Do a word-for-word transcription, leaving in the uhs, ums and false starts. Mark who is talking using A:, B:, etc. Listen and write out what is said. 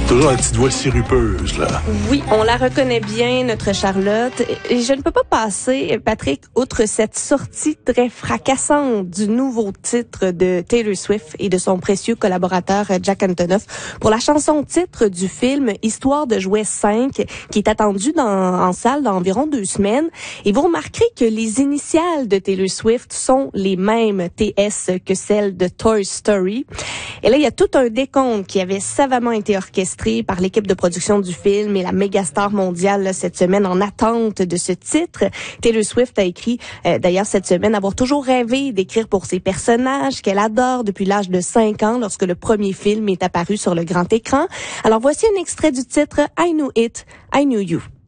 A: Toujours la petite voix sirupeuse, là.
B: Oui, on la reconnaît bien, notre Charlotte. Et je ne peux pas passer, Patrick, outre cette sortie très fracassante du nouveau titre de Taylor Swift et de son précieux collaborateur Jack Antonoff pour la chanson titre du film Histoire de jouets cinq, qui est attendu dans, en salle dans environ deux semaines. Et vous remarquerez que les initiales de Taylor Swift sont les mêmes T S que celles de Toy Story. Et là, il y a tout un décompte qui avait savamment été orchestré par l'équipe de production du film et la méga star mondiale là, cette semaine en attente de ce titre. Taylor Swift a écrit euh, d'ailleurs cette semaine avoir toujours rêvé d'écrire pour ses personnages qu'elle adore depuis l'âge de cinq ans lorsque le premier film est apparu sur le grand écran. Alors voici un extrait du titre I Knew It, I Knew You.